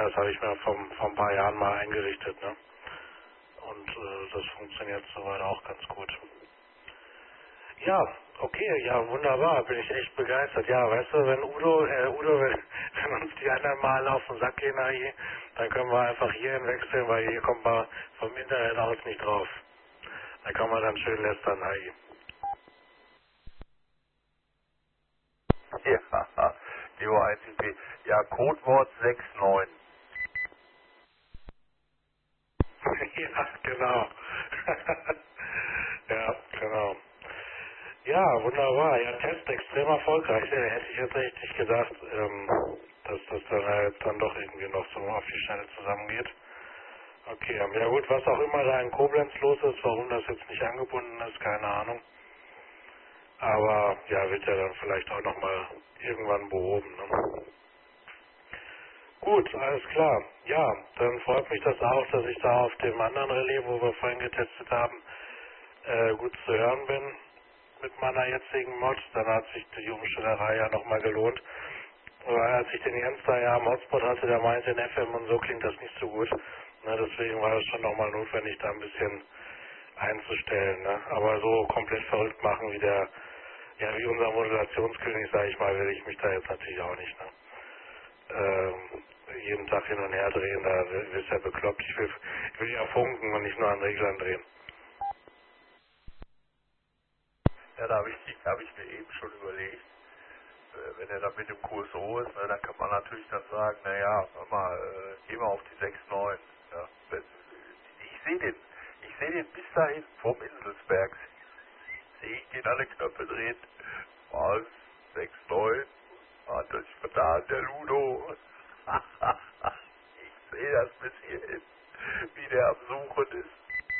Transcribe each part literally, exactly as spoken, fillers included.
das habe ich mir vom, vor ein paar Jahren mal eingerichtet, ne? Und äh, das funktioniert soweit auch ganz gut. Ja, okay, ja, wunderbar, bin ich echt begeistert. Ja, weißt du, wenn Udo, äh, Udo, wenn, wenn uns die anderen mal auf den Sack gehen, hier, dann können wir einfach hierhin wechseln, weil hier kommt man vom Internet aus nicht drauf. Da kann man dann schön lästern, Heidi. Ja, Geo eins I P. Ja, Codewort sechs neun. Ja, genau. Ja, genau. Ja, wunderbar. Ja, Test extrem erfolgreich. Ja, hätte ich jetzt echt nicht gedacht, ähm, dass das dann halt dann doch irgendwie noch so auf die Schnelle zusammengeht. Okay, ähm, ja gut, was auch immer da in Koblenz los ist, warum das jetzt nicht angebunden ist, keine Ahnung. Aber ja, wird ja dann vielleicht auch nochmal irgendwann behoben. Ne? Gut, alles klar. Ja, dann freut mich das auch, dass ich da auf dem anderen Relais, wo wir vorhin getestet haben, äh, gut zu hören bin mit meiner jetzigen Mod. Dann hat sich die Umstellerei ja nochmal gelohnt. Weil als ich den Jens da ja am Hotspot hatte, der meinte, in F M und so klingt das nicht so gut. Ne, deswegen war es schon nochmal notwendig, da ein bisschen einzustellen. Ne? Aber so komplett verrückt machen wie der, ja wie unser Modulationskönig, sage ich mal, will ich mich da jetzt natürlich auch nicht. Ne? Ähm, jeden Tag hin und her drehen, da ist ja bekloppt. Ich will, ich will ja funken und nicht nur an Reglern drehen. Ja, da habe ich, hab ich mir eben schon überlegt, äh, wenn er dann mit dem Q S O ist, ne, dann kann man natürlich dann sagen, naja, hör mal, äh, geh mal auf die sechs neun. Ja, wenn- ich sehe den, ich sehe den bis dahin vom Inselsberg. Sehe ich den alle Knöpfe drehen. Was? sechs neun? Hat er sich vertan, der Ludo. Ich sehe das bis hierhin, wie der am Suchen ist.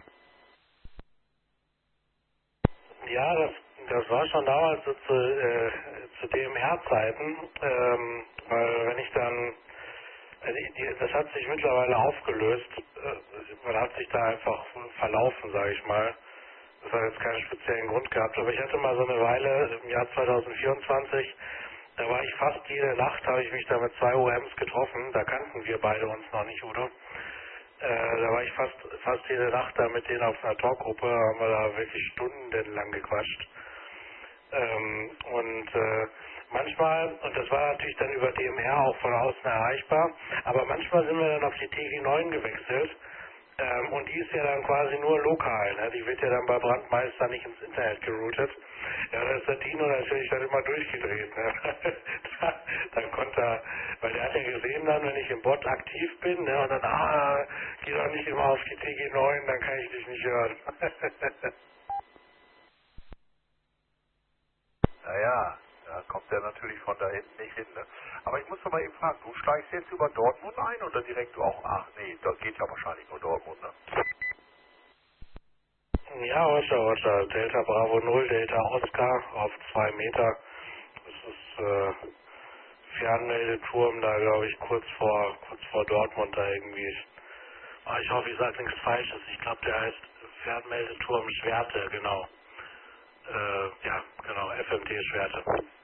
Ja, das, das war schon damals so zu, äh, zu D M R-Zeiten, ähm, weil wenn ich dann, also die, das hat sich mittlerweile aufgelöst, äh, man hat sich da einfach verlaufen, sage ich mal. Das hat jetzt keinen speziellen Grund gehabt, aber ich hatte mal so eine Weile im Jahr zweitausendvierundzwanzig, da war ich fast jede Nacht, habe ich mich da mit zwei O Ms getroffen, da kannten wir beide uns noch nicht, Udo. Äh, da war ich fast fast jede Nacht da mit denen auf einer Talkgruppe, haben wir da wirklich stundenlang gequatscht. Ähm, und äh, manchmal, und das war natürlich dann über D M R auch von außen erreichbar, aber manchmal sind wir dann auf die T G neun gewechselt. Ähm, und die ist ja dann quasi nur lokal, ne? Die wird ja dann bei Brandmeister nicht ins Internet geroutet. Ja, da ist der Dino natürlich dann immer durchgedreht, ne? da, dann konnte er, weil der hat ja gesehen dann, wenn ich im Bot aktiv bin, ne? Und dann, ah, geh doch nicht immer auf die T G neun, dann kann ich dich nicht hören. Naja, da kommt er natürlich von da hinten nicht hin. Ne? Aber ich muss doch mal eben fragen, du steigst jetzt über Dortmund ein oder direkt auch? Ach nee, das geht ja wahrscheinlich nur Dortmund, ne? Ja, Roger, Roger. Delta Bravo null, Delta Oscar auf zwei Meter. Das ist äh, Fernmeldeturm da, glaube ich, kurz vor kurz vor Dortmund da irgendwie. Ah, ich hoffe, ich sage nichts Falsches. Ich glaube, der heißt Fernmeldeturm Schwerte, genau. Äh, ja, genau, F M T Schwerte.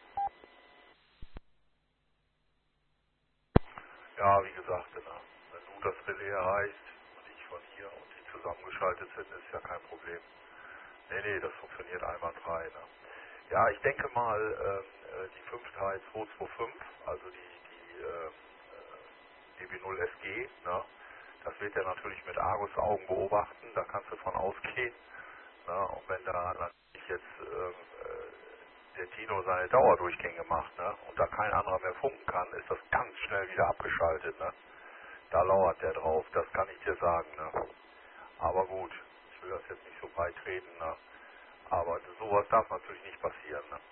Ja, wie gesagt, ne? Wenn du das Relais erreichst und ich von hier und die zusammengeschaltet sind, ist ja kein Problem. Nee, nee, das funktioniert einwandfrei. Ne? Ja, ich denke mal, ähm, äh, die fünf drei zwei zwei fünf, also die, die ähm, äh, D B null S G, ne? Das wird er natürlich mit Argus-Augen beobachten, da kannst du von ausgehen. Ne? Und wenn da natürlich jetzt ähm, äh, der Tino seine Dauerdurchgänge macht, ne? Und da kein anderer mehr funken kann, ist das ganz schnell wieder abgeschaltet. Ne? Da lauert der drauf, das kann ich dir sagen. Ne? Aber gut, ich will das jetzt nicht so breit treten, ne? Aber sowas darf natürlich nicht passieren. Ne?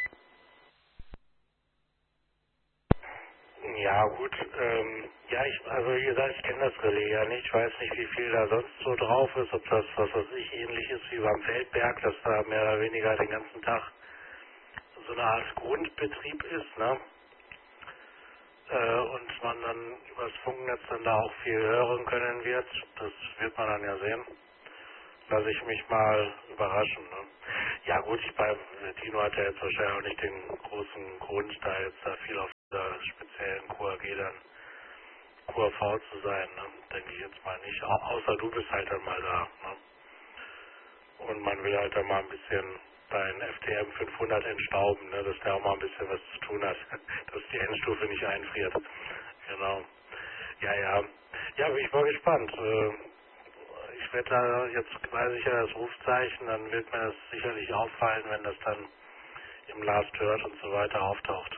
Ja, gut. Ähm, ja, ich, also wie gesagt, ich kenne das Relais ja nicht. Ich weiß nicht, wie viel da sonst so drauf ist. Ob das, was weiß ich, ähnlich ist wie beim Feldberg, dass da mehr oder weniger den ganzen Tag so eine Art Grundbetrieb ist, ne? Äh, und man dann über das Funknetz dann da auch viel hören können wird. Das wird man dann ja sehen. Lass ich mich mal überraschen. Ne? Ja gut, ich bei Tino hat ja jetzt wahrscheinlich auch nicht den großen Grund, da jetzt da viel auf dieser speziellen Q A G dann Q R V zu sein, ne? Denke ich jetzt mal nicht. Au außer du bist halt dann mal da. Ne? Und man will halt dann mal ein bisschen dein F T M fünfhundert entstauben, ne? Dass der auch mal ein bisschen was zu tun hat, dass die Endstufe nicht einfriert. Genau. Ja, ja. Ja, bin ich mal gespannt. Äh, Ich werde da, jetzt weiß ich ja das Rufzeichen, dann wird mir das sicherlich auffallen, wenn das dann im Last Heard und so weiter auftaucht.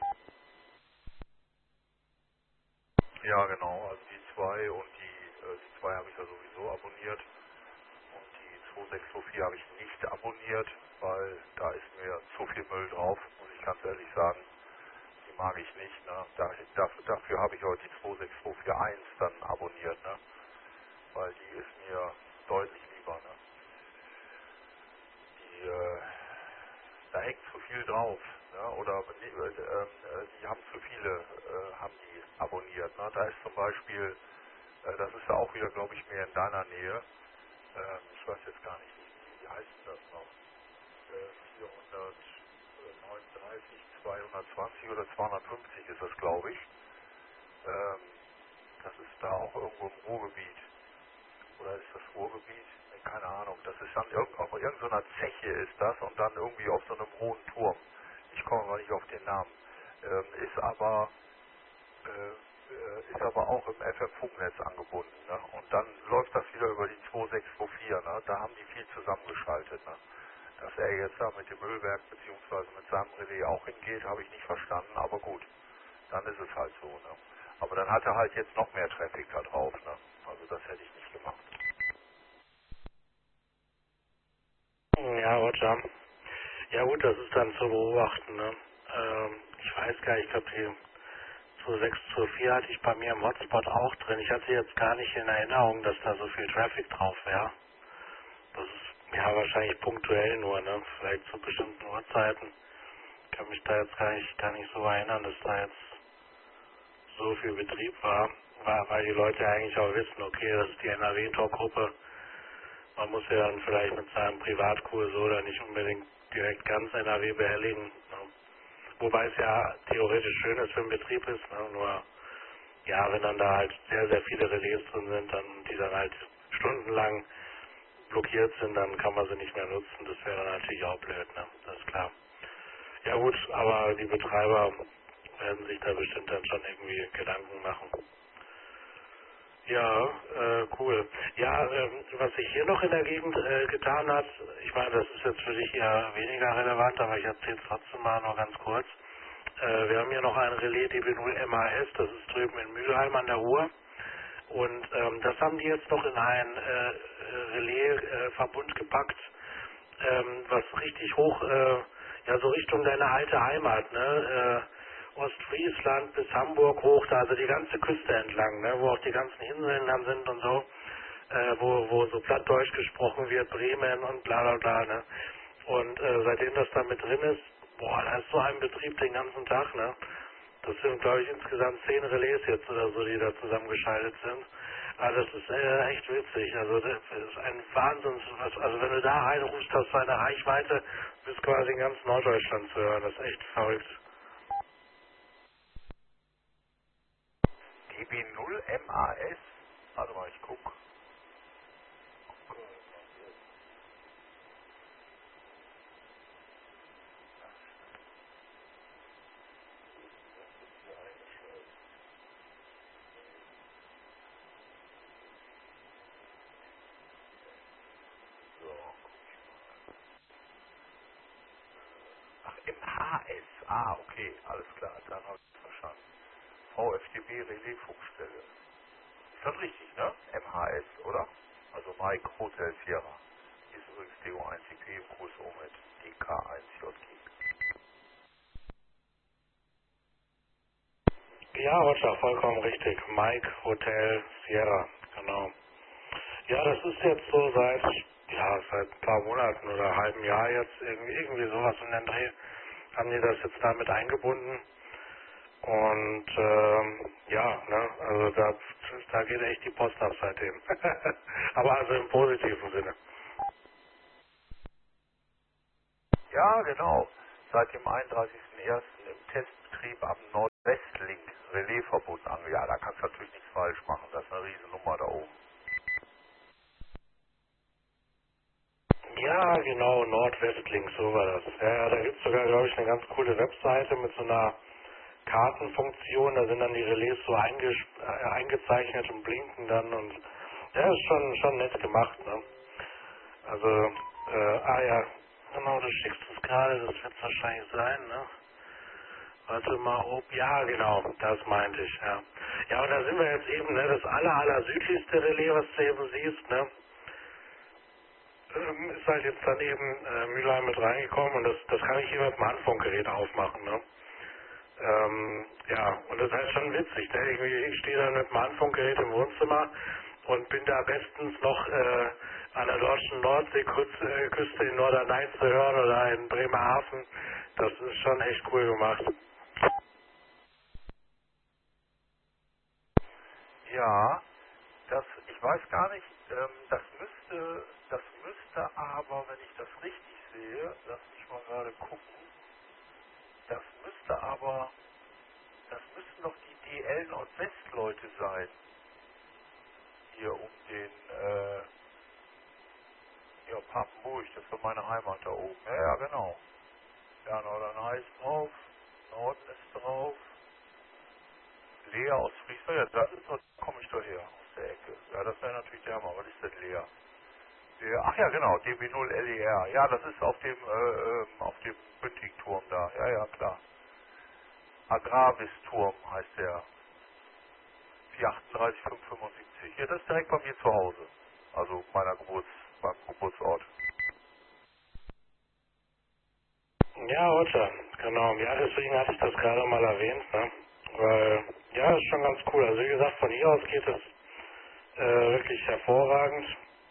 Ja, genau. Also die zwei und die, äh, die zwei habe ich ja sowieso abonniert. Und die zwei sechs zwei vier habe ich nicht abonniert, weil da ist mir zu viel Müll drauf, muss ich ganz ehrlich sagen. Die mag ich nicht. Ne? Da, dafür, dafür habe ich heute die zwei sechs zwei vier eins dann abonniert, ne? Weil die ist mir deutlich lieber. Ne? Die, äh, da hängt zu viel drauf. Ne? Oder äh, äh, die haben zu viele, äh, haben die abonniert. Ne? Da ist zum Beispiel, äh, das ist ja auch wieder, glaube ich, mehr in deiner Nähe. Ähm, ich weiß jetzt gar nicht, wie, wie heißt denn das noch? Äh, vierhundertneununddreißig, zweihundertzwanzig oder zweihundertfünfzig ist das, glaube ich. Ähm, das ist da auch irgendwo im Ruhrgebiet. Oder ist das Ruhrgebiet? Nee, keine Ahnung. Das ist dann irg auf irgendeiner Zeche ist das und dann irgendwie auf so einem hohen Turm. Ich komme mal nicht auf den Namen. Ähm, ist aber äh, äh, ist aber auch im F M-Funknetz angebunden. Ne? Und dann läuft das wieder über die zwei sechs zwei vier. Ne? Da haben die viel zusammengeschaltet. Ne? Dass er jetzt da mit dem Müllwerk bzw. mit seinem Relais auch hingeht, habe ich nicht verstanden. Aber gut, dann ist es halt so. Ne? Aber dann hat er halt jetzt noch mehr Traffic da drauf. Ne? Also das hätte ich nicht gemacht. Ja, Roger. Ja gut, das ist dann zu beobachten. Ne? Ähm, ich weiß gar nicht, ich glaube die zwei sechs zwei vier hatte ich bei mir im Hotspot auch drin. Ich hatte jetzt gar nicht in Erinnerung, dass da so viel Traffic drauf wäre. Das ist ja wahrscheinlich punktuell nur, ne? Vielleicht zu bestimmten Uhrzeiten. Ich kann mich da jetzt gar nicht, gar nicht so erinnern, dass da jetzt so viel Betrieb war, war weil die Leute eigentlich auch wissen, okay, das ist die N R W-Talk-Gruppe. Man muss ja dann vielleicht mit seinem Privatkurs oder nicht unbedingt direkt ganz N R W behelligen. Ne? Wobei es ja theoretisch schön ist für den Betrieb ist, ne? Nur ja, wenn dann da halt sehr, sehr viele Relais drin sind, dann die dann halt stundenlang blockiert sind, dann kann man sie nicht mehr nutzen. Das wäre dann natürlich auch blöd, ne? Das ist klar. Ja gut, aber die Betreiber werden sich da bestimmt dann schon irgendwie Gedanken machen. Ja, äh, cool. Ja, ähm, was sich hier noch in der Gegend äh, getan hat, ich meine, das ist jetzt für dich eher weniger relevant, aber ich erzähle es trotzdem mal nur ganz kurz. Äh, wir haben hier noch ein Relais D B null M A S, das ist drüben in Mülheim an der Ruhr. Und ähm, das haben die jetzt noch in ein äh, Relais-Verbund gepackt, ähm, was richtig hoch, äh, ja so Richtung deine alte Heimat, ne? Äh, Ostfriesland bis Hamburg hoch, da also die ganze Küste entlang, ne? Wo auch die ganzen Inseln dann sind und so, äh, wo, wo so Plattdeutsch gesprochen wird, Bremen und bla bla bla, ne? Und äh, seitdem das da mit drin ist, boah, da ist so ein Betrieb den ganzen Tag, ne? Das sind, glaube ich, insgesamt zehn Relais jetzt oder so, die da zusammengeschaltet sind. Aber das ist äh, echt witzig. Also das ist ein Wahnsinn. Also wenn du da reinrufst, hast du eine Reichweite, bist quasi in ganz Norddeutschland zu hören. Das ist echt verrückt. D B null M A S? Warte mal, ich guck. So. Ach, M H S. Ah, okay, alles klar, dann habe ich verstanden. V F D B Relaisfunkstelle. Ist das richtig, ne? M H S, oder? Also Mike Hotel Sierra. Hier ist übrigens D O eins I P im Kurs O mit D K eins J G. Ja, Roger, vollkommen richtig. Mike Hotel Sierra, genau. Ja, das ist jetzt so seit, ja, seit ein paar Monaten oder einem halben Jahr jetzt, irgendwie, irgendwie sowas in den Dreh, haben die das jetzt damit eingebunden. Und ähm, ja, ne, also da, da geht echt die Post ab seitdem. Aber also im positiven Sinne. Ja, genau. Seit dem einunddreißigsten ersten im Testbetrieb am Nordwestlink Relaisverbund angeht. Ja, da kannst du natürlich nichts falsch machen. Das ist eine Riesennummer da oben. Ja, genau, Nordwestlink, so war das. Ja, ja, da gibt es sogar, glaube ich, eine ganz coole Webseite mit so einer Kartenfunktion. Da sind dann die Relais so einges äh, eingezeichnet und blinken dann und ja, ist schon, schon nett gemacht, ne? Also, äh, ah ja, genau, du schickst es gerade, das wird es wahrscheinlich sein, ne? Warte mal, ob, ja, genau, das meinte ich, ja. Ja, und da sind wir jetzt eben, ne, das aller, aller südlichste Relais, was du eben siehst, ne? Ähm, ist halt jetzt dann eben äh, Mülheim mit reingekommen und das, das kann ich hier mit dem Handfunkgerät aufmachen, ne? Ähm, ja, und das ist halt schon witzig, ne? Irgendwie, ich stehe dann mit dem Handfunkgerät im Wohnzimmer und bin da bestens noch äh, an der deutschen Nordseeküste äh, Küste in Norderney zu hören oder in Bremerhaven. Das ist schon echt cool gemacht. Ja, das, ich weiß gar nicht, ähm, das müsste, das müsste aber, wenn ich das richtig sehe, lass mich mal gerade gucken, das müsste aber, das müssten doch die D L Nordwest-Leute sein, hier um den, äh, ja, Papenburg, das war meine Heimat da oben. Ja, ja, genau. Ja, Norderney ist drauf, Norden ist drauf, Lea aus Friesland, ja, das ist doch, da komme ich doch her, aus der Ecke. Ja, das wäre natürlich der Hammer, was ist denn Lea? Ja, ach ja, genau, D B null L E R. Ja, das ist auf dem, äh, ähm, auf dem Bünding-Turm da. Ja, ja, klar. Agravis-Turm heißt der. vier acht drei fünf fünf sieben. Ja, das ist direkt bei mir zu Hause. Also meiner Geburts, meinem Geburtsort. Ja, Roger, genau. Ja, deswegen hatte ich das gerade mal erwähnt, ne? Weil, ja, ist schon ganz cool. Also wie gesagt, von hier aus geht es äh, wirklich hervorragend.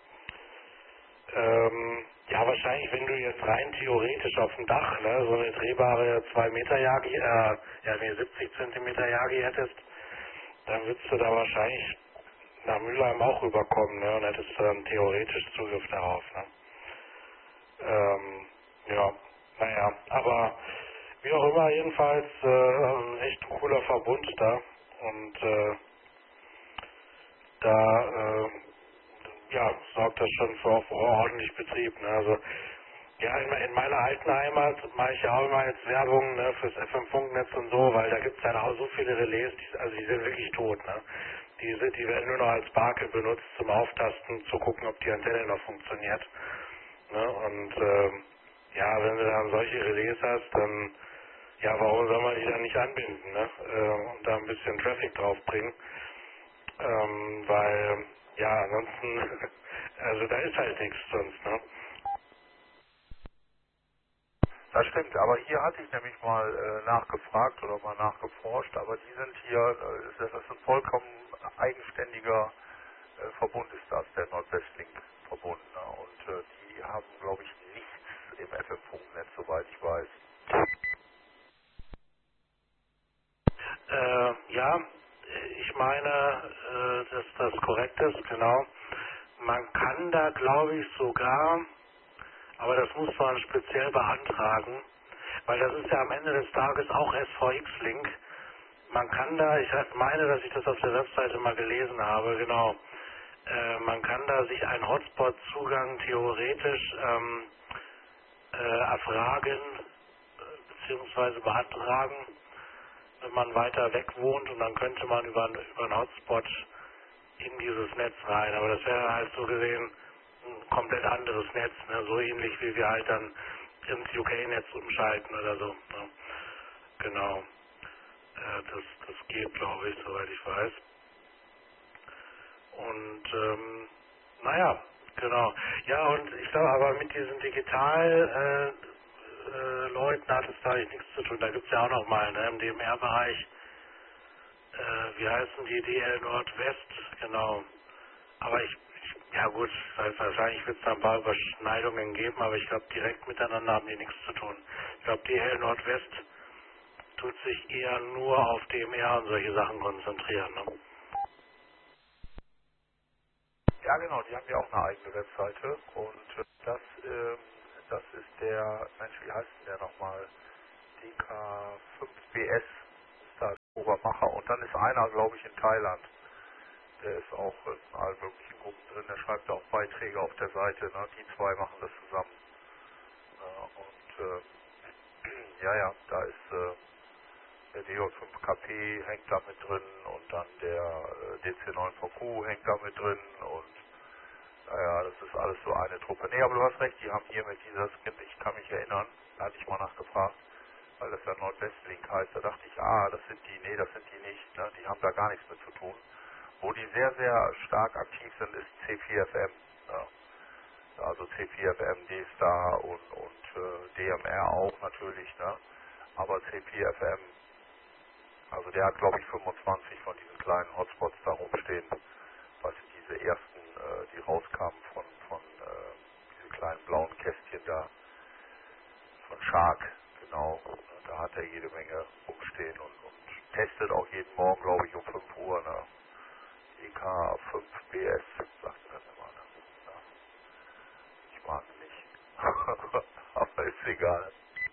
Ähm, ja, wahrscheinlich, wenn du jetzt rein theoretisch auf dem Dach, ne, so eine drehbare zwei Meter Yagi, äh, ja, nee, siebzig Zentimeter Yagi hättest, dann würdest du da wahrscheinlich nach Mülheim auch rüberkommen, ne, und hättest dann theoretisch Zugriff darauf, ne. Ähm, ja, naja, aber wie auch immer, jedenfalls äh, ein echt cooler Verbund da und äh, da äh, ja, sorgt das schon für, für ordentlich Betrieb. Ne? Also ja, in, in meiner alten Heimat mache ich ja auch immer jetzt Werbung, ne, fürs F M-Funknetz und so, weil da gibt es ja auch so viele Relais, die, also die sind wirklich tot. Ne? Die, sind, die werden nur noch als Barke benutzt zum Auftasten, zu gucken, ob die Antenne noch funktioniert. Ne? Und ähm, ja, wenn du dann solche Relais hast, dann ja, warum soll man die dann nicht anbinden, ne? Äh, und da ein bisschen Traffic draufbringen? Ähm, weil, ja, ansonsten, also da ist halt nichts sonst, ne? Das stimmt, aber hier hatte ich nämlich mal äh, nachgefragt oder mal nachgeforscht, aber die sind hier, äh, das ist ein vollkommen eigenständiger äh, Verbund ist das, der Nordwestlink-Verbund. Ne? Und äh, die haben, glaube ich, nichts im F M-Funknetz, soweit ich weiß. Äh, ja, ich meine, äh, dass das korrekt ist, genau. Man kann da, glaube ich, sogar, aber das muss man speziell beantragen, weil das ist ja am Ende des Tages auch S V X-Link. Man kann da, ich meine, dass ich das auf der Webseite mal gelesen habe, genau. Äh, man kann da sich einen Hotspot-Zugang theoretisch ähm, äh, erfragen äh, beziehungsweise beantragen, wenn man weiter weg wohnt und dann könnte man über, ein- über einen Hotspot in dieses Netz rein. Aber das wäre halt so gesehen ein komplett anderes Netz, ne? So ähnlich wie wir halt dann ins U K-Netz umschalten oder so. Ne? Genau. Äh, das, das geht, glaube ich, soweit ich weiß. Und ähm, naja, genau. Ja, und ich glaube aber mit diesen Digital äh, äh, Leuten hat es da eigentlich nichts zu tun. Da gibt es ja auch nochmal, ne, im D M R-Bereich, äh, wie heißen die, D L Nordwest, genau. Aber ich, ich ja gut, weil wahrscheinlich wird es da ein paar Überschneidungen geben, aber ich glaube direkt miteinander haben die nichts zu tun. Ich glaube D L Nordwest tut sich eher nur auf D M R und solche Sachen konzentrieren. Ne? Ja, genau, die haben ja auch eine eigene Webseite und äh, das, ähm, das ist der, Mensch, wie heißt denn der nochmal? D K fünf B S ist das. Obermacher. Und dann ist einer, glaube ich, in Thailand. Der ist auch in allen möglichen Gruppen drin. Der schreibt auch Beiträge auf der Seite. Ne? Die zwei machen das zusammen. Ja, und äh, ja, ja, da ist äh, der D J fünf K P hängt da mit drin und dann der äh, D C neun V Q hängt da mit drin und naja, das ist alles so eine Truppe. Nee, aber du hast recht, die haben hier mit dieser Skin, ich kann mich erinnern, da hatte ich mal nachgefragt, weil das ja Nordwestlink heißt, da dachte ich, ah, das sind die, nee, das sind die nicht, ne? Die haben da gar nichts mit zu tun. Wo die sehr, sehr stark aktiv sind, ist C vier F M. Ja. Also C vier F M, D-Star und, und äh, D M R auch natürlich, ne? Aber C vier F M, also der hat glaube ich fünfundzwanzig von diesen kleinen Hotspots da rumstehen, was diese ersten, äh, die rauskamen von, von äh, diese kleinen blauen Kästchen da, von Shark, genau. Da hat er jede Menge rumstehen und, und testet auch jeden Morgen, glaube ich, um fünf Uhr, ne? E K fünf B S, sagt er dann immer, ne? Ja, ich mag ihn nicht. Aber ist egal.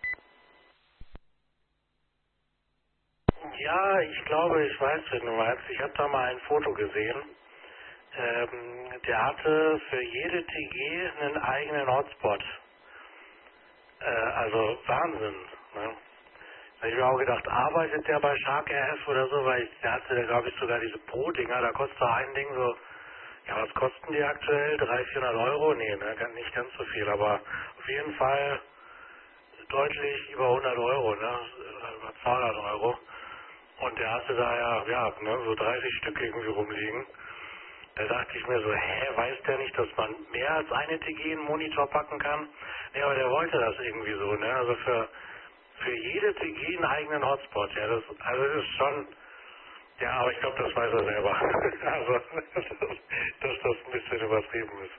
Ja, ich glaube, ich weiß, wen du meinst. Ich habe da mal ein Foto gesehen. Ähm, der hatte für jede T G einen eigenen Hotspot. Äh, also Wahnsinn. Ne? Da hab ich mir auch gedacht, arbeitet der bei Shark R F oder so, weil ich, der hatte, glaube ich, sogar diese Pro-Dinger, da kostet so ein Ding so, ja, was kosten die aktuell? dreihundert, vierhundert Euro? Nee, ne, gar- nicht ganz so viel, aber auf jeden Fall deutlich über hundert Euro, ne, über zweihundert Euro. Und der hatte da ja, ja, ne, so dreißig Stück irgendwie rumliegen. Da dachte ich mir so, hä, weiß der nicht, dass man mehr als eine T G in den Monitor packen kann? Nee, aber der wollte das irgendwie so, ne? Also für, für jede T G einen eigenen Hotspot, ja, das, also das ist schon, ja, aber ich glaube, das weiß er selber. Also, dass, dass das ein bisschen übertrieben ist.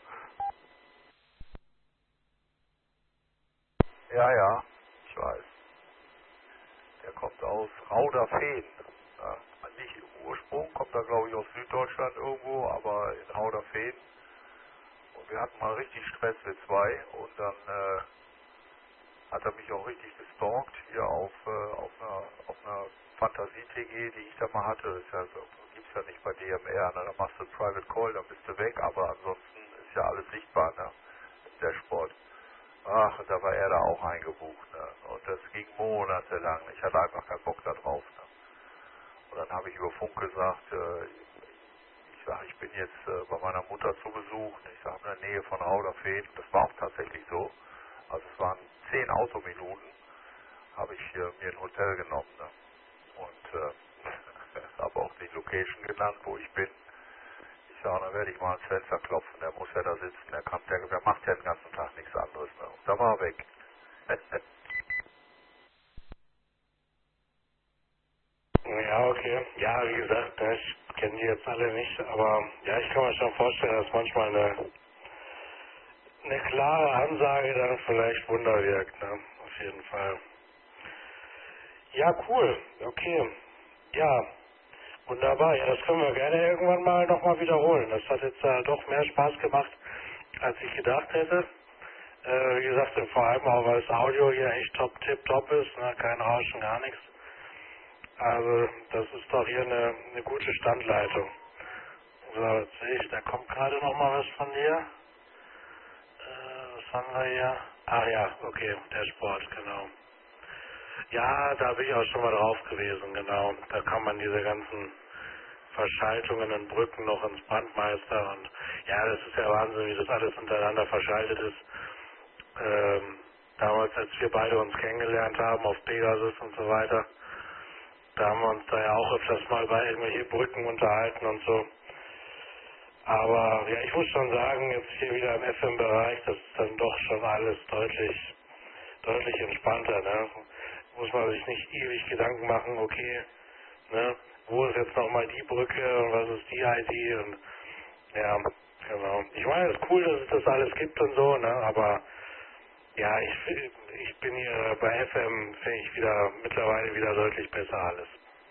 Ja, ja, ich weiß. Der kommt aus Rauderfehn. Ja, nicht im Ursprung, kommt er glaube ich aus Süddeutschland irgendwo, aber in Rauderfehn. Und wir hatten mal richtig Stress, wir zwei. Und dann äh, hat er mich auch richtig gestalkt hier auf, äh, auf einer, auf einer Fantasie-T G, die ich da mal hatte. Das ist ja so, gibt's ja nicht bei D M R, ne? Da machst du Private Call, dann bist du weg, aber ansonsten ist ja alles sichtbar, ne? Der Sport. Ach, und da war er da auch eingebucht, ne? Und das ging monatelang. Ich hatte einfach keinen Bock da drauf, ne? Und dann habe ich über Funk gesagt, äh, ich sage, ich bin jetzt äh, bei meiner Mutter zu Besuch. Ich sage, in der Nähe von Rauderfehn. Das war auch tatsächlich so. Also es waren zehn Autominuten, habe ich äh, mir ein Hotel genommen, ne? Und äh, habe auch die Location genannt, wo ich bin. Ich sage, dann werde ich mal ans Fenster klopfen. Der muss ja da sitzen. Der, kann, der, der macht ja den ganzen Tag nichts anderes, ne? Und da war er weg. Ja, okay. Ja, wie gesagt, ne, ich kenne die jetzt alle nicht, aber ja, ich kann mir schon vorstellen, dass manchmal eine, eine klare Ansage dann vielleicht Wunder wirkt, ne? Auf jeden Fall. Ja, cool. Okay. Ja, wunderbar. Ja, das können wir gerne irgendwann mal nochmal wiederholen. Das hat jetzt äh, doch mehr Spaß gemacht, als ich gedacht hätte. Äh, wie gesagt, vor allem auch, weil das Audio hier echt top, tip top ist, ne? Kein Rauschen, gar nichts. Also, das ist doch hier eine, eine gute Standleitung. So, jetzt sehe ich, da kommt gerade noch mal was von dir. Äh, was haben wir hier? Ach ja, okay, der Sport, genau. Ja, da bin ich auch schon mal drauf gewesen, genau. Da kann man diese ganzen Verschaltungen und Brücken noch ins Brandmeister und ja, das ist ja Wahnsinn, wie das alles untereinander verschaltet ist. Ähm, damals, als wir beide uns kennengelernt haben auf Pegasus und so weiter, da haben wir uns da ja auch öfters mal bei irgendwelchen Brücken unterhalten und so. Aber ja, ich muss schon sagen, jetzt hier wieder im F M-Bereich, das ist dann doch schon alles deutlich, deutlich entspannter, ne? Muss man sich nicht ewig Gedanken machen, okay, ne, wo ist jetzt nochmal die Brücke und was ist die I D und ja, genau. Ich meine, es ist cool, dass es das alles gibt und so, ne, aber ja, ich, ich bin hier bei F M, finde ich wieder mittlerweile wieder deutlich besser alles.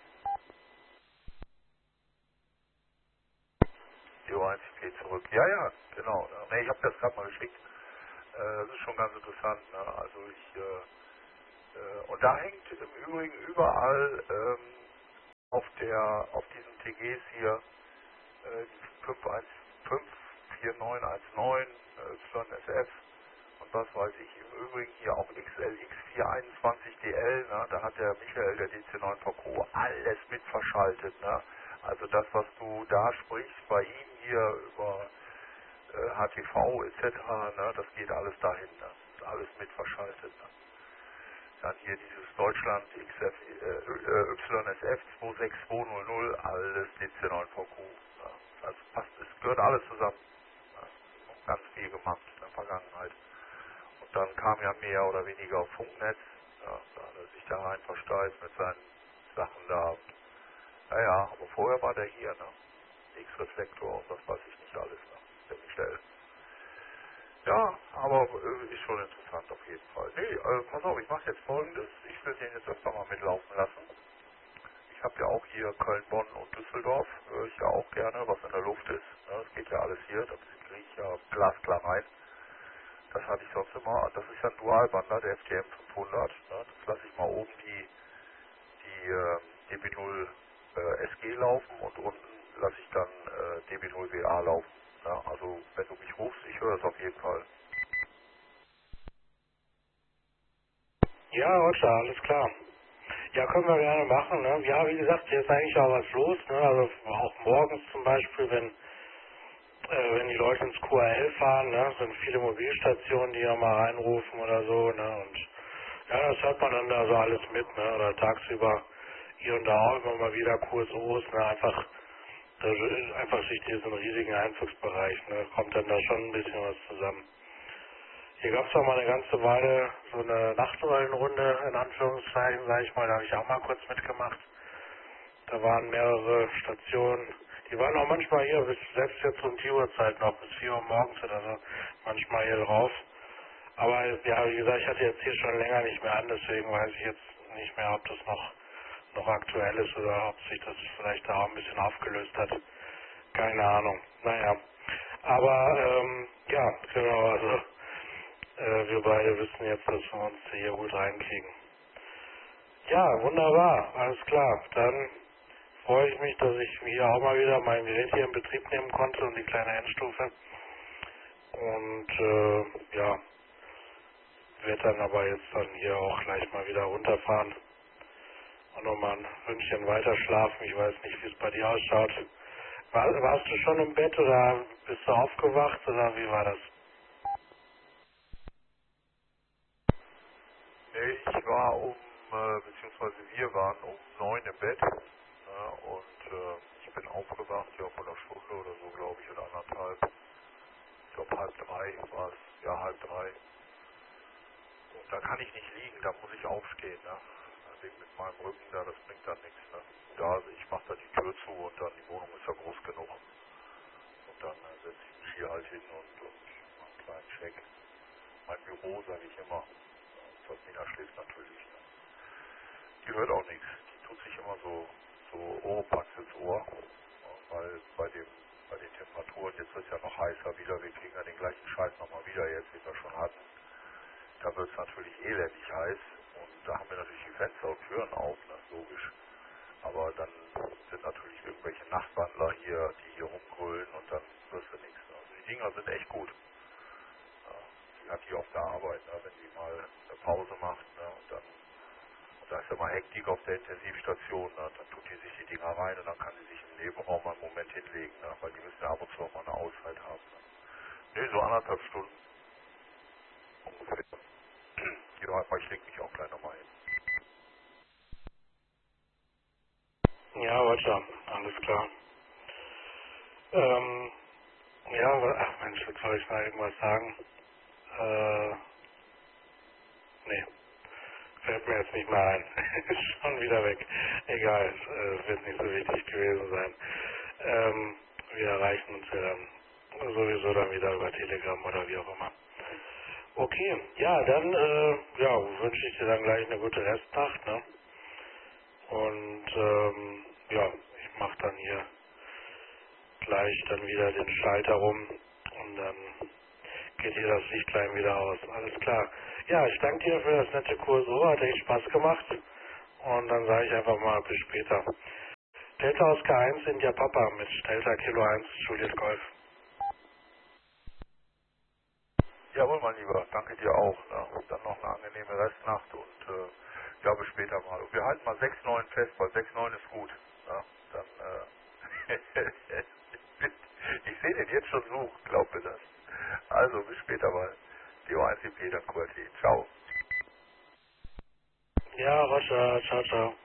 Jo eins geht zurück. Ja, ja, genau. Nee, ich habe das gerade mal geschickt. Äh, das ist schon ganz interessant, ne? Also ich, äh, äh, und da hängt im Übrigen überall ähm, der auf diesen T Gs hier äh, fünf eins fünf vier neun eins neun äh, Y S F und was weiß ich, im Übrigen hier auch X L X vier einundzwanzig D L, ne, da hat der Michael, der D C neun V Q, alles mit verschaltet. Ne? Also das, was du da sprichst, bei ihm hier über äh, H T V et cetera, ne, das geht alles dahin, ne? Ist alles mit verschaltet. Ne? Dann hier dieses Deutschland X F, äh, Y S F zwei sechs zwei null null, alles D C neun V Q. Ne? Also passt, es gehört alles zusammen. Ne? Ganz viel gemacht in der Vergangenheit. Und dann kam ja mehr oder weniger auf Funknetz, ja, da hat er sich da rein versteift mit seinen Sachen da. Naja, aber vorher war der hier, ne? X-Reflektor und das weiß ich nicht alles, ne? Der Michel. Ja, aber äh, ist schon interessant auf jeden Fall. Nee, äh, pass auf, ich mache jetzt Folgendes. Ich will den jetzt öfter mal mitlaufen lassen. Ich habe ja auch hier Köln, Bonn und Düsseldorf. Höre ich ja auch gerne, was in der Luft ist. Ne? Das geht ja alles hier, da kriege ich ja glasklar rein. Das hatte ich sonst immer. Das ist ja ein Dualbander, der F T M fünfhundert. Ne? Das lasse ich mal oben die, die äh, D B null äh, S G laufen und unten lasse ich dann äh, D B null W A laufen. Ja, also wenn du mich rufst, ich höre es auf jeden Fall. Ja, Roger, alles klar. Ja, können wir gerne machen. Ne? Ja, wie gesagt, hier ist eigentlich auch was los. Ne? Also auch morgens zum Beispiel, wenn äh, wenn die Leute ins Q R L fahren, ne? Sind viele Mobilstationen, die ja mal reinrufen oder so. Ne? Und ja, das hört man dann da so alles mit. Ne? Oder tagsüber hier und da auch immer mal wieder Q S Os. Ne? Einfach, das ist einfach durch diesen riesigen Einzugsbereich. Ne? Kommt dann da schon ein bisschen was zusammen. Hier gab es auch mal eine ganze Weile so eine Nachtwallenrunde, in Anführungszeichen, sage ich mal, da habe ich auch mal kurz mitgemacht. Da waren mehrere Stationen, die waren auch manchmal hier, bis selbst jetzt um die Uhrzeit noch, bis vier Uhr morgens oder so, manchmal hier drauf. Aber ja, wie gesagt, ich hatte jetzt hier schon länger nicht mehr an, deswegen weiß ich jetzt nicht mehr, ob das noch, noch aktuell ist oder ob sich das vielleicht da auch ein bisschen aufgelöst hat. Keine Ahnung. Naja. Aber ähm, ja, genau, also äh, wir beide wissen jetzt, dass wir uns hier gut reinkriegen. Ja, wunderbar, alles klar. Dann freue ich mich, dass ich hier auch mal wieder mein Gerät hier in Betrieb nehmen konnte und die kleine Endstufe. Und äh, ja, werde dann aber jetzt dann hier auch gleich mal wieder runterfahren und nochmal ein Ründchen weiter schlafen. Ich weiß nicht, wie es bei dir ausschaut. War, warst du schon im Bett oder bist du aufgewacht oder wie war das? Nee, ich war um, äh, beziehungsweise wir waren um neun im Bett äh, und äh, ich bin aufgewacht, ja, von einer Stunde oder so, glaube ich, oder anderthalb. Ich glaube halb drei war es, ja, halb drei. Und da kann ich nicht liegen, da muss ich aufstehen, ne? Wegen mit meinem Rücken da, das bringt dann nichts, ne? Da, also ich mache da die Tür zu und dann, die Wohnung ist ja groß genug. Und dann äh, setze ich mich hier halt hin und, und mache einen kleinen Check. Mein Büro, sage ich immer. Und Sabina schläft natürlich, ne? Die hört auch nichts. Die tut sich immer so, so Oropax ins Ohr, ja, weil bei dem, bei den Temperaturen, jetzt wird es ja noch heißer wieder, wir kriegen ja den gleichen Scheiß nochmal wieder jetzt, den wir schon hatten. Da wird es natürlich elendig heiß und da haben wir natürlich die Fenster und Türen auf, das ist logisch. Aber dann sind natürlich irgendwelche Nachtwandler hier, die hier rumgrölen und dann wirst du nichts. Also die Dinger sind echt gut. Ja, die hat die auf der Arbeit, ne, wenn die mal eine Pause macht, ne, und dann und da ist ja mal Hektik auf der Intensivstation, ne, dann tut die sich die Dinger rein und dann kann sie sich im Nebenraum mal einen Moment hinlegen, ne, weil die müssen ja ab und zu auch mal eine Auszeit haben. Ne, nee, so anderthalb Stunden ungefähr. Ja, aber ich leg mich auch gleich nochmal hin. Ja, Roger, alles klar. Ähm, ja, wa- ach Mensch, jetzt soll ich mal irgendwas sagen. Äh, nee, fällt mir jetzt nicht mehr ein. Ist schon wieder weg. Egal, es äh, wird nicht so wichtig gewesen sein. Ähm, wir erreichen uns ja dann sowieso dann wieder über Telegram oder wie auch immer. Okay, ja, dann äh, ja, wünsche ich dir dann gleich eine gute Restnacht, ne? Und ähm, ja, ich mache dann hier gleich dann wieder den Schalter rum und dann geht hier das Lichtlein wieder aus. Alles klar. Ja, ich danke dir für das nette Kurs. Hat echt Spaß gemacht. Und dann sage ich einfach mal bis später. Delta Oscar eins India Papa mit Delta Kilo eins Juliet Golf. Jawohl, mein Lieber, danke dir auch. Ne? Dann noch eine angenehme Restnacht und äh, ja, bis später mal. Und wir halten mal sechs neun fest, weil sechs neun ist gut. Ne? Dann, äh, ich sehe den jetzt schon suchen, glaub mir das. Also, bis später mal. D O eins C P, dann Q R T. Ciao. Ja, Roger, ciao, ciao.